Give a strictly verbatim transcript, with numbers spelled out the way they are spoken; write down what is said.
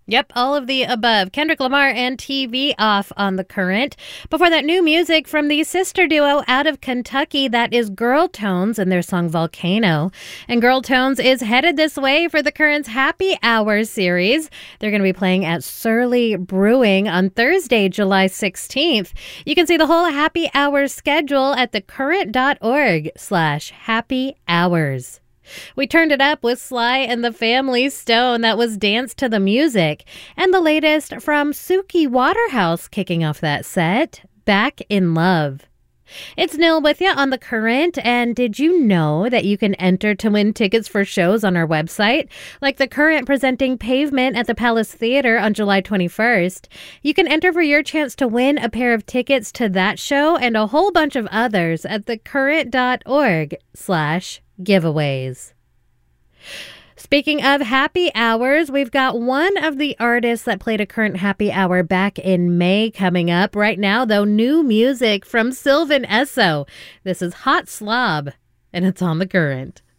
Yep, all of the above. Kendrick Lamar and T V off on The Current. Before that, new music from the sister duo out of Kentucky. That is Girl Tones and their song Volcano. And Girl Tones is headed this way for The Current's Happy Hour series. They're going to be playing at Surly Brewing on Thursday, July sixteenth. You can see the whole Happy Hour schedule at thecurrent.org slash happy hours. We turned it up with Sly and the Family Stone. That was Dance to the Music. And the latest from Suki Waterhouse kicking off that set, Back in Love. It's Nil with you on The Current, and did you know that you can enter to win tickets for shows on our website? Like The Current presenting Pavement at the Palace Theater on July twenty-first. You can enter for your chance to win a pair of tickets to that show and a whole bunch of others at thecurrent.org slash giveaways. Speaking of happy hours, we've got one of the artists that played a Current Happy Hour back in May coming up. Right now, though, new music from Sylvan Esso. This is Hot Slob, and it's on The Current.